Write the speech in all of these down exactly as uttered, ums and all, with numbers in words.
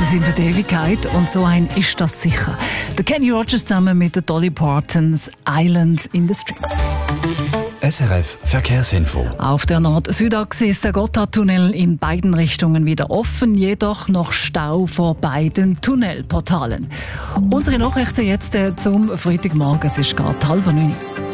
Worte sind für die Ewigkeit und so ein ist das sicher. Der Kenny Rogers zusammen mit der Dolly Partons Island in the Stream. S R F Verkehrsinfo. Auf der Nord-Süd-Achse ist der Gotthardtunnel in beiden Richtungen wieder offen, jedoch noch Stau vor beiden Tunnelportalen. Unsere Nachrichten jetzt äh, zum Freitagmorgen, es ist gerade halb neun.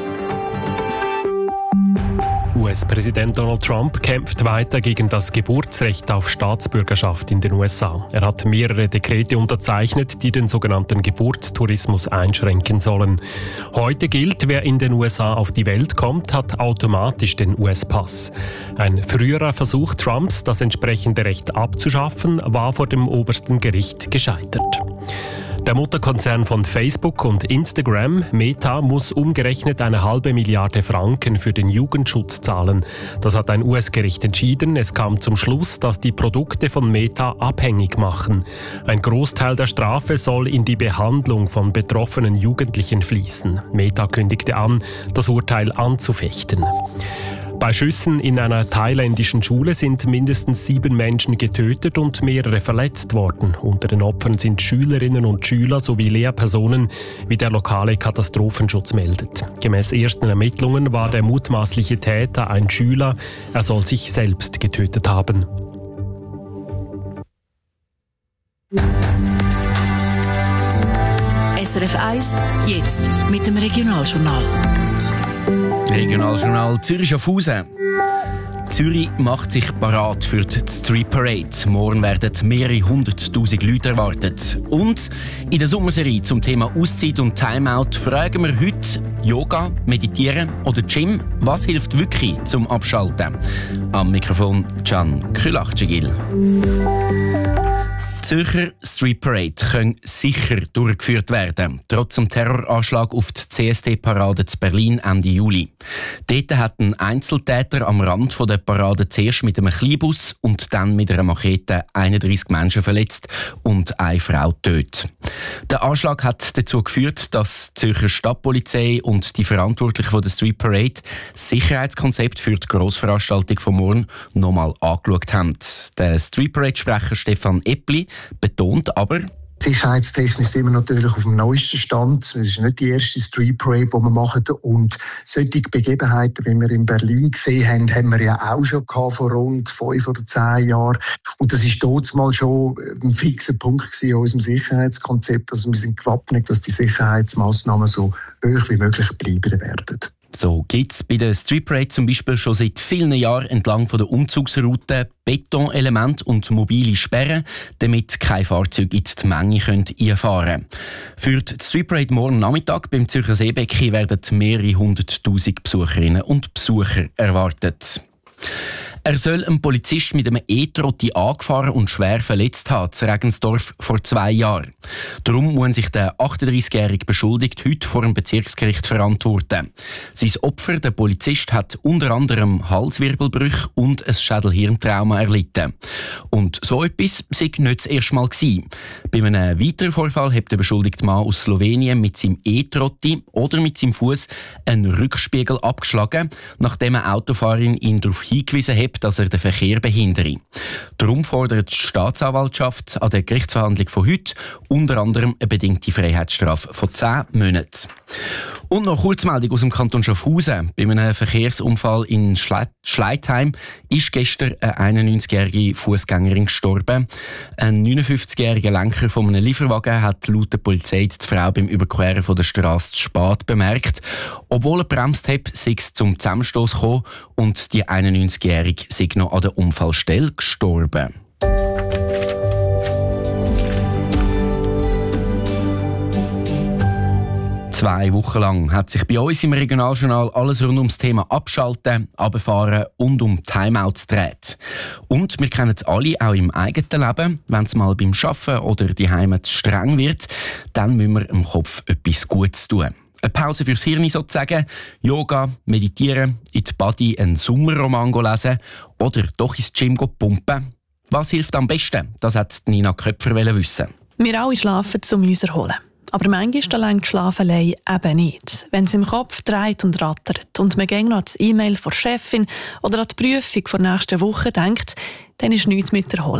U S-Präsident Donald Trump kämpft weiter gegen das Geburtsrecht auf Staatsbürgerschaft in den U S A. Er hat mehrere Dekrete unterzeichnet, die den sogenannten Geburtstourismus einschränken sollen. Heute gilt, wer in den U S A auf die Welt kommt, hat automatisch den U S-Pass. Ein früherer Versuch Trumps, das entsprechende Recht abzuschaffen, war vor dem obersten Gericht gescheitert. Der Mutterkonzern von Facebook und Instagram, Meta, muss umgerechnet eine halbe Milliarde Franken für den Jugendschutz zahlen. Das hat ein U S-Gericht entschieden. Es kam zum Schluss, dass die Produkte von Meta abhängig machen. Ein Großteil der Strafe soll in die Behandlung von betroffenen Jugendlichen fließen. Meta kündigte an, das Urteil anzufechten. Bei Schüssen in einer thailändischen Schule sind mindestens sieben Menschen getötet und mehrere verletzt worden. Unter den Opfern sind Schülerinnen und Schüler sowie Lehrpersonen, wie der lokale Katastrophenschutz meldet. Gemäß ersten Ermittlungen war der mutmaßliche Täter ein Schüler. Er soll sich selbst getötet haben. S R F eins, jetzt mit dem Regionaljournal. Regionaljournal Zürich-Schaffhausen. Zürich macht sich parat für die Street Parade. Morgen werden mehrere hunderttausend Leute erwartet. Und in der Sommerserie zum Thema Auszeit und Timeout fragen wir heute Yoga, Meditieren oder Gym. Was hilft wirklich zum Abschalten? Am Mikrofon Can Külachcigil. Die Zürcher Street Parade können sicher durchgeführt werden, trotz dem Terroranschlag auf die C S D-Parade zu Berlin Ende Juli. Dort hat ein Einzeltäter am Rand der Parade zuerst mit einem Kleinbus und dann mit einer Machete einunddreissig Menschen verletzt und eine Frau getötet. Der Anschlag hat dazu geführt, dass die Zürcher Stadtpolizei und die Verantwortlichen von der Street Parade das Sicherheitskonzept für die Grossveranstaltung von morgen nochmal angeschaut haben. Der Street Parade-Sprecher Stefan Eppli betont aber, sicherheitstechnisch sind wir natürlich auf dem neuesten Stand. Es ist nicht die erste Street Parade, die wir machen. Und solche Begebenheiten, wie wir in Berlin gesehen haben, haben wir ja auch schon gehabt, vor rund fünf oder zehn Jahren. Und das ist dort mal schon ein fixer Punkt in unserem Sicherheitskonzept. Also wir sind gewappnet, dass die Sicherheitsmaßnahmen so hoch wie möglich bleiben werden. So gibt es bei der Street Parade zum Beispiel schon seit vielen Jahren entlang von der Umzugsroute Betonelemente und mobile Sperren, damit keine Fahrzeuge in die Menge einfahren können. Für die Street Parade morgen Nachmittag beim Zürcher Seebecken werden mehrere hunderttausend Besucherinnen und Besucher erwartet. Er soll einen Polizist mit einem E-Trotti angefahren und schwer verletzt haben, in Regensdorf vor zwei Jahren. Darum muss sich der achtunddreissigjährige Beschuldigte heute vor dem Bezirksgericht verantworten. Sein Opfer, der Polizist, hat unter anderem Halswirbelbrüche und ein Schädel-Hirntrauma erlitten. Und so etwas sei nicht das erste Mal gewesen. Bei einem weiteren Vorfall hat der beschuldigte Mann aus Slowenien mit seinem E-Trotti oder mit seinem Fuß einen Rückspiegel abgeschlagen, nachdem eine Autofahrerin ihn darauf hingewiesen hat, dass er den Verkehr behindere. Darum fordert die Staatsanwaltschaft an der Gerichtsverhandlung von heute unter anderem eine bedingte Freiheitsstrafe von zehn Monaten. Und noch eine Kurzmeldung aus dem Kanton Schaffhausen. Bei einem Verkehrsunfall in Schle- Schleitheim ist gestern eine einundneunzigjährige Fußgängerin gestorben. Ein neunundfünfzigjähriger Lenker von einem Lieferwagen hat laut der Polizei die Frau beim Überqueren von der Straße zu spät bemerkt. Obwohl er bremst hat, sei es zum Zusammenstoß gekommen und die einundneunzigjährige sei noch an der Unfallstelle gestorben. Zwei Wochen lang hat sich bei uns im Regionaljournal alles rund ums Thema Abschalten, Runterfahren und um Timeouts gedreht. Und wir kennen es alle auch im eigenen Leben. Wenn es mal beim Arbeiten oder die Heimat zu streng wird, dann müssen wir im Kopf etwas Gutes tun. Eine Pause fürs Hirn sozusagen, Yoga, Meditieren, in die Body einen Sommerroman lesen oder doch ins Gym pumpen. Was hilft am besten? Das hat Nina Köpfer wissen. Wir alle schlafen, um uns zu erholen. Aber manchmal reicht die Schlafelei eben nicht. Wenn es im Kopf dreht und rattert und man gäng noch an das E-Mail von der Chefin oder an die Prüfung der nächsten Woche denkt, dann ist nichts mit erholen.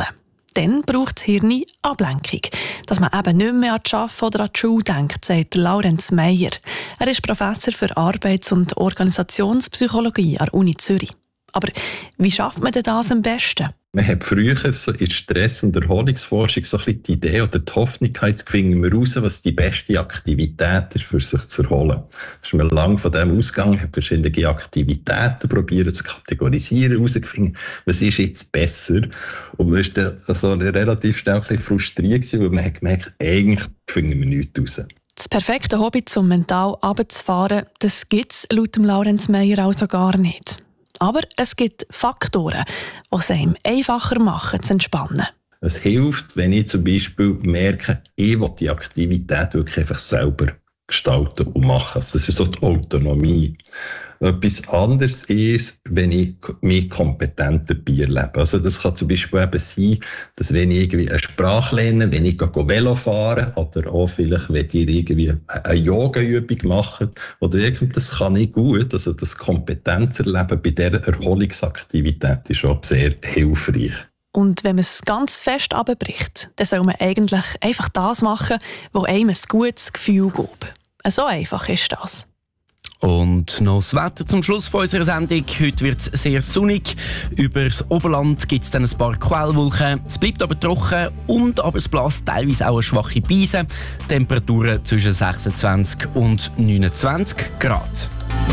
Dann braucht das Hirn Ablenkung, dass man eben nicht mehr an das Arbeiten oder an die Schule denkt, sagt Laurenz Meyer. Er ist Professor für Arbeits- und Organisationspsychologie an der Uni Zürich. Aber wie schafft man denn das am besten? Man hat früher so in der Stress- und Erholungsforschung so ein bisschen die Idee oder die Hoffnung gehabt, jetzt finden wir raus, was die beste Aktivität ist, für sich zu erholen. Da ist man lange von dem ausgegangen, hat verschiedene Aktivitäten probiert zu kategorisieren, herausgefunden, was ist jetzt besser. Und man ist dann so relativ schnell ein bisschen frustriert gewesen, weil man hat gemerkt, eigentlich finden wir nichts raus. Das perfekte Hobby, um mental runterzufahren, das gibt es laut dem Laurenz Meyer also gar nicht. Aber es gibt Faktoren, die es einem einfacher machen, zu entspannen. Es hilft, wenn ich zum Beispiel merke, ich will die Aktivität wirklich einfach selber gestalten und machen. Das ist so die Autonomie. Etwas anderes ist, wenn ich mich kompetent dabei erlebe. Also das kann zum Beispiel eben sein, dass wenn ich irgendwie eine Sprache lerne, wenn ich Velo fahre oder auch vielleicht, wenn ihr irgendwie eine Yoga-Übung macht oder irgendwas, das kann ich gut. Also das Kompetenzerleben bei dieser Erholungsaktivität ist auch sehr hilfreich. Und wenn man es ganz fest abbricht, dann soll man eigentlich einfach das machen, was einem ein gutes Gefühl gibt. So einfach ist das. Und noch das Wetter zum Schluss von unserer Sendung. Heute wird es sehr sonnig. Über das Oberland gibt es dann ein paar Quellwolken. Es bleibt aber trocken und aber es bläst teilweise auch eine schwache Brise. Temperaturen zwischen sechsundzwanzig und neunundzwanzig Grad.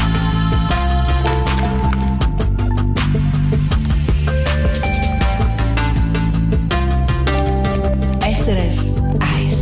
S R F eins.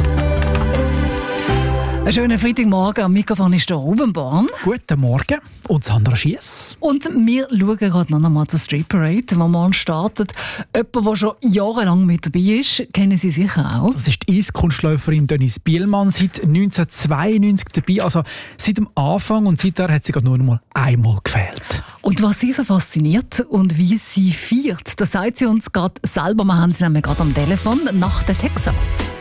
Einen schönen Freitagmorgen. Am Mikrofon ist der Ruben Born. Guten Morgen. Und Sandra Schiess. Und wir schauen gerade noch einmal zur Street Parade, die morgen startet. Jemand, der schon jahrelang mit dabei ist, kennen Sie sicher auch. Das ist die Eiskunstläuferin Denise Bielmann, seit neunzehnhundertzweiundneunzig dabei. Also seit dem Anfang, und seither hat sie gerade nur noch mal einmal gefehlt. Und was sie so fasziniert und wie sie feiert, das sagt sie uns gerade selber. Wir haben sie nämlich gerade am Telefon nach der Texas.